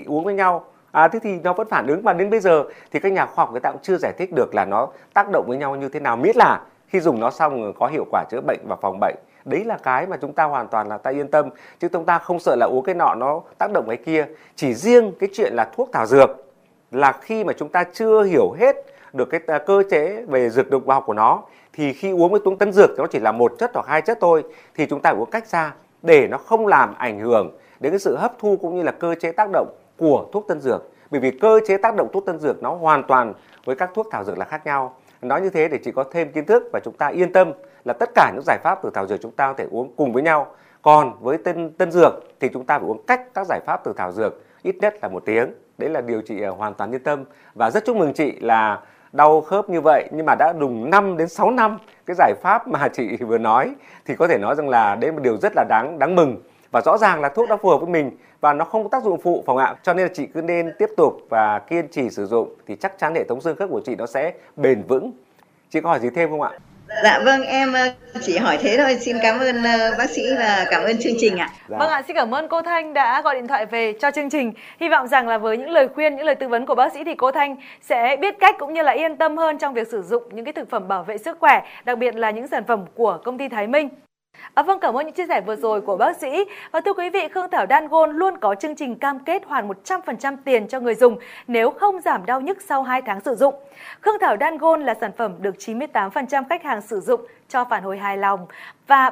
uống với nhau. Thế thì nó vẫn phản ứng, và đến bây giờ thì các nhà khoa học người ta cũng chưa giải thích được là nó tác động với nhau như thế nào, miễn là khi dùng nó xong có hiệu quả chữa bệnh và phòng bệnh. Đấy là cái mà chúng ta hoàn toàn là ta yên tâm, chứ chúng ta không sợ là uống cái nọ nó tác động cái kia. Chỉ riêng cái chuyện là thuốc thảo dược là khi mà chúng ta chưa hiểu hết được cái cơ chế về dược động học của nó, thì khi uống với thuốc tân dược nó chỉ là một chất hoặc hai chất thôi, thì chúng ta phải uống cách xa để nó không làm ảnh hưởng đến cái sự hấp thu cũng như là cơ chế tác động của thuốc tân dược. Bởi vì cơ chế tác động thuốc tân dược nó hoàn toàn với các thuốc thảo dược là khác nhau. Nói như thế để chị có thêm kiến thức và chúng ta yên tâm là tất cả những giải pháp từ thảo dược chúng ta có thể uống cùng với nhau. Còn với tân dược thì chúng ta phải uống cách các giải pháp từ thảo dược ít nhất là 1 tiếng. Đấy là điều chị hoàn toàn yên tâm. Và rất chúc mừng chị là đau khớp như vậy nhưng mà đã dùng 5 đến 6 năm cái giải pháp mà chị vừa nói, thì có thể nói rằng là đấy là một điều rất là đáng mừng. Và rõ ràng là thuốc đã phù hợp với mình và nó không có tác dụng phụ, phải không ạ? Cho nên là chị cứ nên tiếp tục và kiên trì sử dụng thì chắc chắn hệ thống xương khớp của chị nó sẽ bền vững. Chị có hỏi gì thêm không ạ? Dạ vâng, em chỉ hỏi thế thôi. Xin cảm ơn bác sĩ và cảm ơn chương trình ạ. Dạ. Vâng ạ, xin cảm ơn cô Thanh đã gọi điện thoại về cho chương trình. Hy vọng rằng là với những lời khuyên, những lời tư vấn của bác sĩ thì cô Thanh sẽ biết cách cũng như là yên tâm hơn trong việc sử dụng những cái thực phẩm bảo vệ sức khỏe, đặc biệt là những sản phẩm của công ty Thái Minh. Vâng, cảm ơn những chia sẻ vừa rồi của bác sĩ. Và thưa quý vị, Khương Thảo Đan Gold luôn có chương trình cam kết hoàn 100% tiền cho người dùng nếu không giảm đau nhức sau 2 tháng sử dụng. Khương Thảo Đan Gold là sản phẩm được 98% khách hàng sử dụng cho phản hồi hài lòng và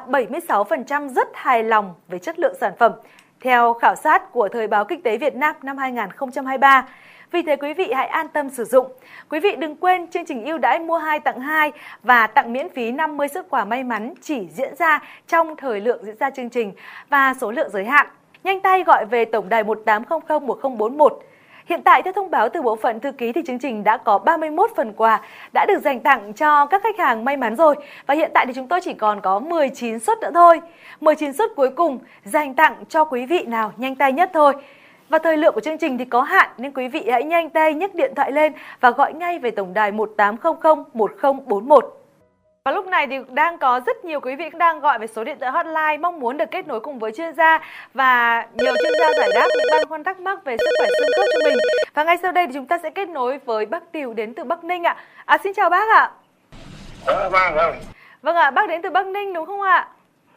76% rất hài lòng về chất lượng sản phẩm, theo khảo sát của Thời báo Kinh tế Việt Nam năm 2023. Vì thế quý vị hãy an tâm sử dụng. Quý vị đừng quên chương trình ưu đãi mua 2 tặng 2 và tặng miễn phí 50 suất quà may mắn chỉ diễn ra trong thời lượng diễn ra chương trình và số lượng giới hạn. Nhanh tay gọi về tổng đài 1800 1041. Hiện tại theo thông báo từ bộ phận thư ký thì chương trình đã có 31 phần quà đã được dành tặng cho các khách hàng may mắn rồi. Và hiện tại thì chúng tôi chỉ còn có 19 suất nữa thôi. 19 suất cuối cùng dành tặng cho quý vị nào nhanh tay nhất thôi. Và thời lượng của chương trình thì có hạn nên quý vị hãy nhanh tay nhấc điện thoại lên và gọi ngay về tổng đài 1800 1041. Và lúc này thì đang có rất nhiều quý vị đang gọi về số điện thoại hotline mong muốn được kết nối cùng với chuyên gia và nhờ chuyên gia giải đáp những băn khoăn thắc mắc về sức khỏe xương khớp cho mình. Và ngay sau đây thì chúng ta sẽ kết nối với bác Tiều đến từ Bắc Ninh ạ. Xin chào bác ạ. Vâng ạ, bác đến từ Bắc Ninh đúng không ạ?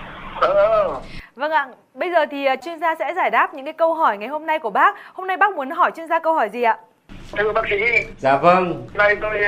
Vâng ạ, bây giờ thì chuyên gia sẽ giải đáp những cái câu hỏi ngày hôm nay của bác. Hôm nay bác muốn hỏi chuyên gia câu hỏi gì ạ? Thưa bác sĩ. Dạ vâng. Nay tôi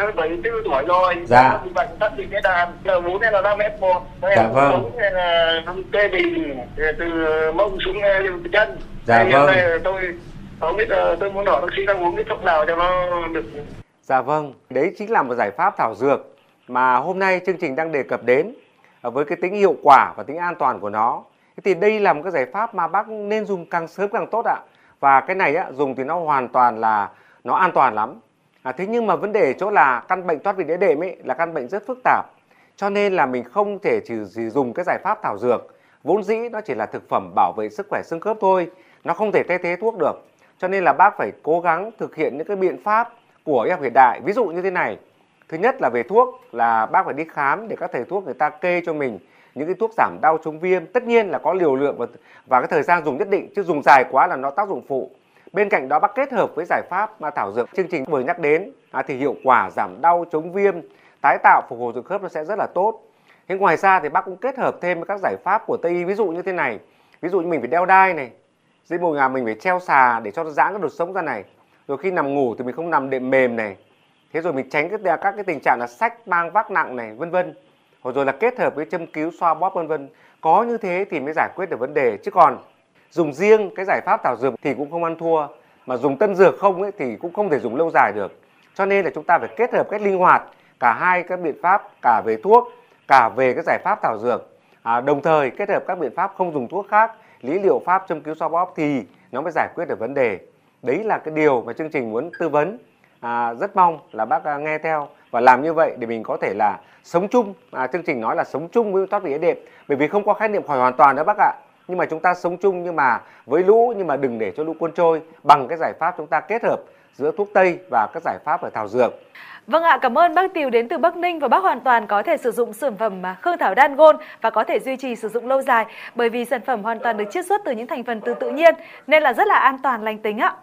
74 tuổi rồi. Dạ. Bị bệnh thắt bị cái đàn. L4 này là 5F1. Dạ vâng. Này là tê bì từ mông xuống chân. Dạ vâng. Này tôi không biết tôi muốn hỏi bác sĩ đang uống cái thuốc nào cho nó được. Dạ vâng, đấy chính là một giải pháp thảo dược mà hôm nay chương trình đang đề cập đến với cái tính hiệu quả và tính an toàn của nó. Thì đây là một cái giải pháp mà bác nên dùng càng sớm càng tốt ạ. Và cái này dùng thì nó hoàn toàn là nó an toàn lắm. Thế nhưng mà vấn đề ở chỗ là căn bệnh thoát vị đĩa đệm là căn bệnh rất phức tạp. Cho nên là mình không thể chỉ dùng cái giải pháp thảo dược. Vốn dĩ nó chỉ là thực phẩm bảo vệ sức khỏe xương khớp thôi. Nó không thể thay thế thuốc được. Cho nên là bác phải cố gắng thực hiện những cái biện pháp của y học hiện đại. Ví dụ như thế này. Thứ nhất là về thuốc là bác phải đi khám để các thầy thuốc người ta kê cho mình những cái thuốc giảm đau chống viêm. Tất nhiên là có liều lượng và cái thời gian dùng nhất định, chứ dùng dài quá là nó tác dụng phụ. Bên cạnh đó bác kết hợp với giải pháp mà thảo dược chương trình vừa nhắc đến thì hiệu quả giảm đau chống viêm, tái tạo phục hồi xương khớp nó sẽ rất là tốt. Thế ngoài ra thì bác cũng kết hợp thêm với các giải pháp của Tây y, ví dụ như thế này. Ví dụ như mình phải đeo đai này, dưới bầu nhà mình phải treo xà để cho nó giãn cái đột sống ra này. Rồi khi nằm ngủ thì mình không nằm đệm mềm này. Thế rồi mình tránh các cái tình trạng là xách mang vác nặng này, vân vân. Rồi là kết hợp với châm cứu xoa bóp vân vân. Có như thế thì mới giải quyết được vấn đề, chứ còn dùng riêng cái giải pháp thảo dược thì cũng không ăn thua, mà dùng tân dược không thì cũng không thể dùng lâu dài được. Cho nên là chúng ta phải kết hợp cách linh hoạt cả hai các biện pháp, cả về thuốc, cả về cái giải pháp thảo dược. Đồng thời kết hợp các biện pháp không dùng thuốc khác, lý liệu pháp châm cứu xoa bóp thì nó mới giải quyết được vấn đề. Đấy là cái điều mà chương trình muốn tư vấn. Rất mong là bác nghe theo và làm như vậy để mình có thể là sống chung. Chương trình nói là sống chung với thoát vị đĩa đệm, bởi vì không có khái niệm khỏi hoàn toàn đó bác ạ. Nhưng mà chúng ta sống chung nhưng mà với lũ, nhưng mà đừng để cho lũ cuốn trôi bằng cái giải pháp chúng ta kết hợp giữa thuốc Tây và các giải pháp ở thảo dược. Vâng ạ, cảm ơn bác Tiều đến từ Bắc Ninh và bác hoàn toàn có thể sử dụng sản phẩm Khương Thảo Đan Gold và có thể duy trì sử dụng lâu dài bởi vì sản phẩm hoàn toàn được chiết xuất từ những thành phần từ tự nhiên nên là rất là an toàn lành tính ạ.